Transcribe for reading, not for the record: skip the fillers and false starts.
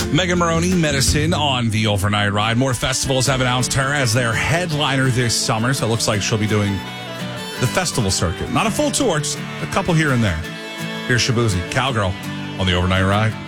Megan Maroney, Medicine on the overnight ride. More festivals have announced her as their headliner this summer, so it looks like she'll be doing the festival circuit. Not a full tour, just a couple here and there. Here's Shabuzi, Cowgirl on the overnight ride.